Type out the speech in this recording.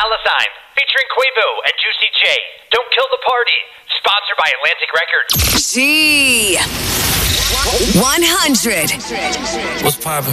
Palestine, featuring Quavo and Juicy J. Don't Kill the Party, sponsored by Atlantic Records. G100. What's poppin'?